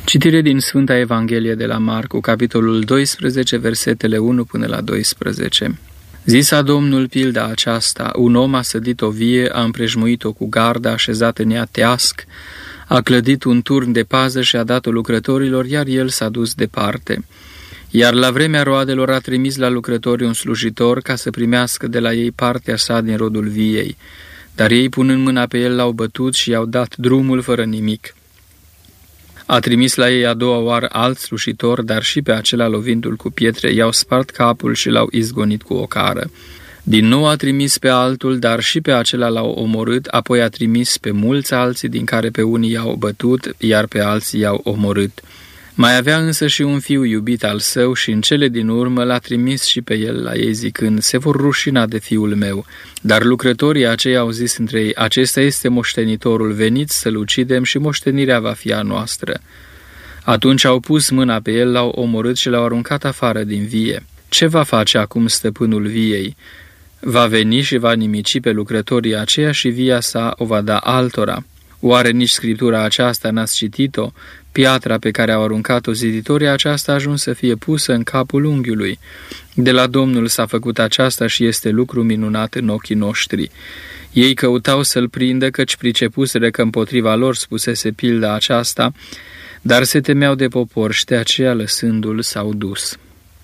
Citire din Sfânta Evanghelie de la Marcu, capitolul 12, versetele 1 până la 12. Zisa Domnul pilda aceasta: un om a sădit o vie, a împrejmuit-o cu gardă, a așezat în ea teasc, a clădit un turn de pază și a dat-o lucrătorilor, iar el s-a dus departe. Iar la vremea roadelor a trimis la lucrători un slujitor ca să primească de la ei partea sa din rodul viei. Dar ei, punând mâna pe el, l-au bătut și i-au dat drumul fără nimic. A trimis la ei a doua oară alt slujitor, dar și pe acela, lovindu-l cu pietre, i-au spart capul și l-au izgonit cu o cară. Din nou a trimis pe altul, dar și pe acela l-au omorât, apoi a trimis pe mulți alții, din care pe unii i-au bătut, iar pe alții i-au omorât. Mai avea însă și un fiu iubit al său și în cele din urmă l-a trimis și pe el la ei, zicând: se vor rușina de fiul meu. Dar lucrătorii aceia au zis între ei: acesta este moștenitorul, veniți să-l ucidem și moștenirea va fi a noastră. Atunci au pus mâna pe el, l-au omorât și l-au aruncat afară din vie. Ce va face acum stăpânul viei? Va veni și va nimici pe lucrătorii aceia și via sa o va da altora. Oare nici scriptura aceasta n-ați citit-o? Piatra pe care au aruncat-o ziditorii, aceasta a ajuns să fie pusă în capul unghiului. De la Domnul s-a făcut aceasta și este lucru minunat în ochii noștri. Ei căutau să-l prindă, căci pricepuseră că împotriva lor spusese pilda aceasta, dar se temeau de popor și de aceea, lăsându-l, s-au dus.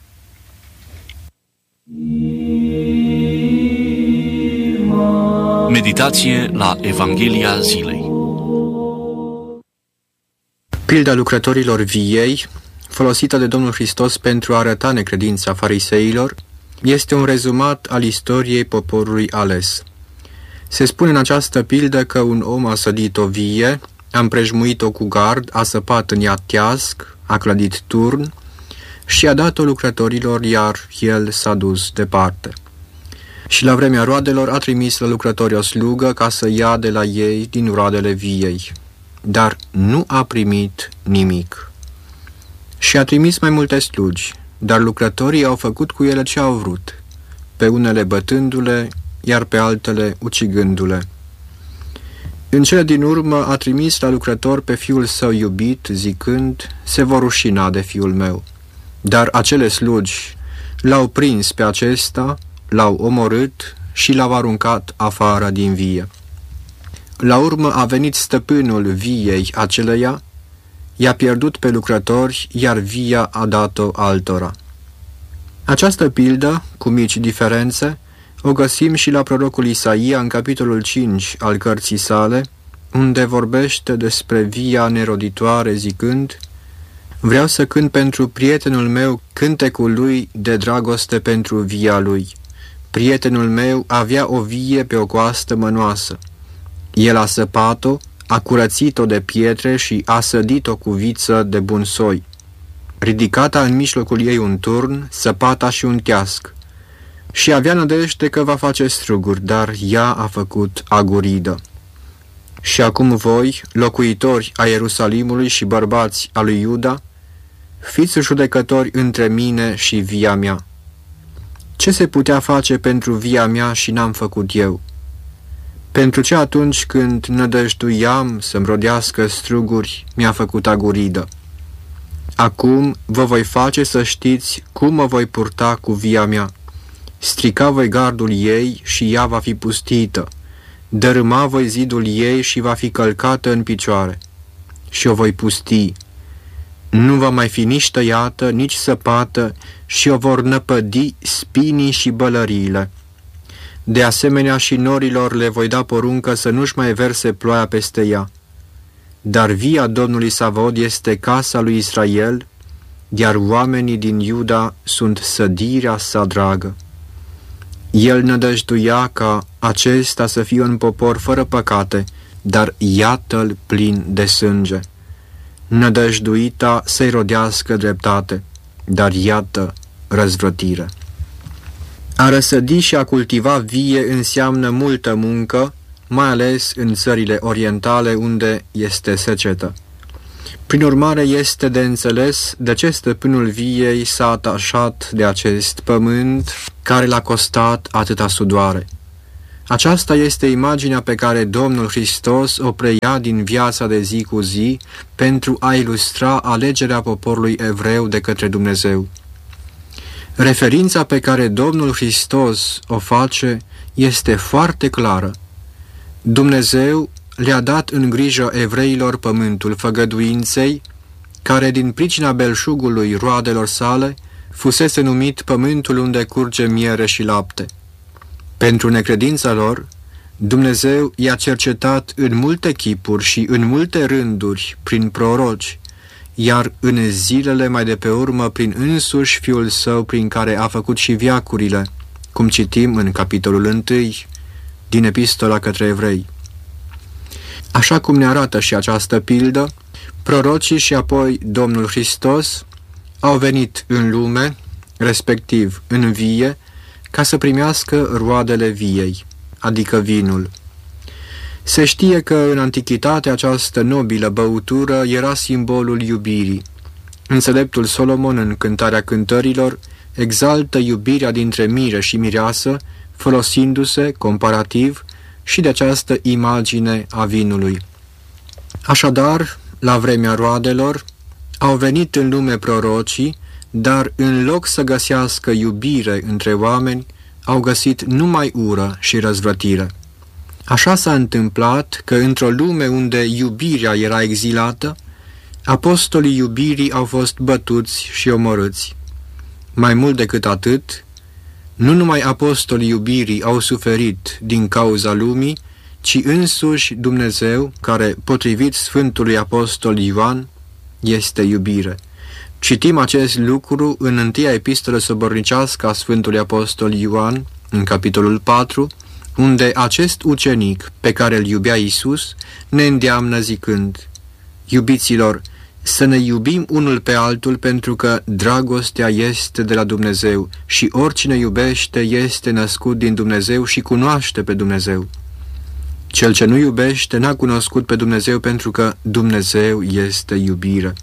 Meditație la Evanghelia zilei. Pilda lucrătorilor viei, folosită de Domnul Hristos pentru a arăta necredința fariseilor, este un rezumat al istoriei poporului ales. Se spune în această pildă că un om a sădit o vie, a împrejmuit-o cu gard, a săpat în ea teasc, a clădit turn și a dat-o lucrătorilor, iar el s-a dus departe. Și la vremea roadelor a trimis la lucrători o slugă ca să ia de la ei din roadele viei, dar nu a primit nimic. Și a trimis mai multe slugi, dar lucrătorii au făcut cu ele ce au vrut, pe unele bătându-le, iar pe altele ucigându-le. În cele din urmă a trimis la lucrător pe fiul său iubit, zicând: se vor rușina de fiul meu. Dar acele slugi l-au prins pe acesta, l-au omorât și l-au aruncat afară din vie. La urmă a venit stăpânul viei aceleia, i-a pierdut pe lucrători, iar via a dat-o altora. Această pildă, cu mici diferențe, o găsim și la prorocul Isaia în capitolul 5 al cărții sale, unde vorbește despre via neroditoare zicând: vreau să cânt pentru prietenul meu cântecul lui de dragoste pentru via lui. Prietenul meu avea o vie pe o coastă mănoasă. El a săpat-o, a curățit-o de pietre și a sădit-o cu viță de bun soi. Ridicata în mijlocul ei un turn, săpata și un teasc. Și avea nădejde că va face struguri, dar ea a făcut aguridă. Și acum voi, locuitori a Ierusalimului și bărbați a lui Iuda, fiți judecători între mine și via mea. Ce se putea face pentru via mea și n-am făcut eu? Pentru ce atunci când nădăjduiam să-mi rodească struguri, mi-a făcut aguridă? Acum vă voi face să știți cum mă voi purta cu via mea. Strica voi gardul ei și ea va fi pustită. Dărâma voi zidul ei și va fi călcată în picioare. Și o voi pusti. Nu va mai fi nici tăiată, nici săpată și o vor năpădi spinii și bălăriile. De asemenea și norilor le voi da poruncă să nu-și mai verse ploaia peste ea. Dar via Domnului Savaot este casa lui Israel, iar oamenii din Iuda sunt sădirea sa dragă. El nădăjduia ca acesta să fie un popor fără păcate, dar iată-l plin de sânge. Nădăjduita să-i rodească dreptate, dar iată răzvrătire. A răsădi și a cultiva vie înseamnă multă muncă, mai ales în țările orientale unde este secetă. Prin urmare, este de înțeles de ce stăpânul viei s-a atașat de acest pământ care l-a costat atâta sudoare. Aceasta este imaginea pe care Domnul Hristos o preia din viața de zi cu zi pentru a ilustra alegerea poporului evreu de către Dumnezeu. Referința pe care Domnul Hristos o face este foarte clară. Dumnezeu le-a dat în grijă evreilor pământul făgăduinței, care din pricina belșugului roadelor sale fusese numit pământul unde curge miere și lapte. Pentru necredința lor, Dumnezeu i-a cercetat în multe chipuri și în multe rânduri prin proroci, iar în zilele mai de pe urmă prin însuși Fiul Său prin care a făcut și veacurile, cum citim în capitolul 1 din Epistola către Evrei. Așa cum ne arată și această pildă, prorocii și apoi Domnul Hristos au venit în lume, respectiv în vie, ca să primească roadele viei, adică vinul. Se știe că în antichitate această nobilă băutură era simbolul iubirii. Înțeleptul Solomon, în Cântarea Cântărilor, exaltă iubirea dintre mire și mireasă, folosindu-se, comparativ, și de această imagine a vinului. Așadar, la vremea roadelor, au venit în lume prorocii, dar în loc să găsească iubire între oameni, au găsit numai ură și răzvrătire. Așa s-a întâmplat că într-o lume unde iubirea era exilată, apostolii iubirii au fost bătuți și omorâți. Mai mult decât atât, nu numai apostolii iubirii au suferit din cauza lumii, ci însuși Dumnezeu, care, potrivit Sfântului Apostol Ioan, este iubire. Citim acest lucru în întâia epistolă sobornicească a Sfântului Apostol Ioan, în capitolul 4, unde acest ucenic pe care îl iubea Iisus ne îndeamnă zicând: Iubiților, să ne iubim unul pe altul, pentru că dragostea este de la Dumnezeu și oricine iubește este născut din Dumnezeu și cunoaște pe Dumnezeu. Cel ce nu iubește n-a cunoscut pe Dumnezeu, pentru că Dumnezeu este iubire.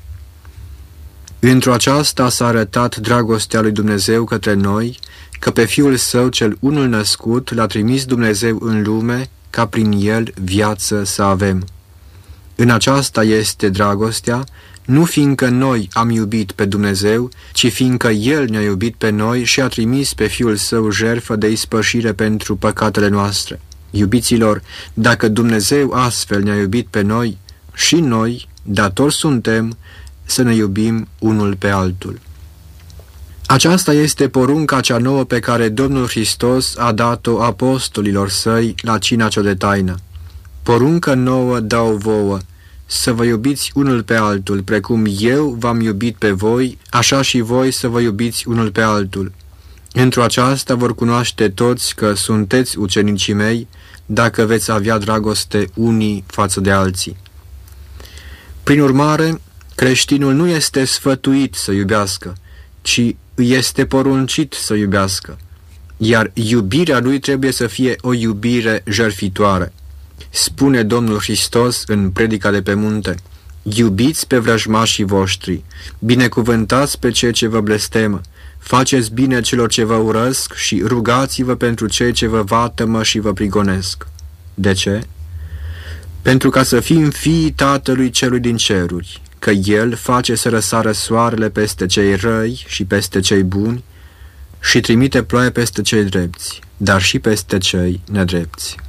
Într-o aceasta s-a arătat dragostea lui Dumnezeu către noi, că pe Fiul Său cel unul născut l-a trimis Dumnezeu în lume, ca prin El viață să avem. În aceasta este dragostea, nu fiindcă noi am iubit pe Dumnezeu, ci fiindcă El ne-a iubit pe noi și a trimis pe Fiul Său jertfă de ispășire pentru păcatele noastre. Iubiților, dacă Dumnezeu astfel ne-a iubit pe noi, și noi, datori suntem, să ne iubim unul pe altul. Aceasta este porunca cea nouă pe care Domnul Hristos a dat-o apostolilor Săi la cina cea de taină. Poruncă nouă dau vouă, să vă iubiți unul pe altul, precum eu v-am iubit pe voi, așa și voi să vă iubiți unul pe altul. Într-o aceasta vor cunoaște toți că sunteți ucenicii mei, dacă veți avea dragoste unii față de alții. Prin urmare, creștinul nu este sfătuit să iubească, ci îi este poruncit să iubească, iar iubirea lui trebuie să fie o iubire jertfitoare. Spune Domnul Hristos în Predica de pe munte: iubiți pe vrăjmașii voștri, binecuvântați pe cei ce vă blestemă, faceți bine celor ce vă urăsc și rugați-vă pentru cei ce vă vătămă și vă prigonesc. De ce? Pentru ca să fim fiii Tatălui Celui din ceruri, că El face să răsară soarele peste cei răi și peste cei buni și trimite ploaie peste cei drepți, dar și peste cei nedrepți.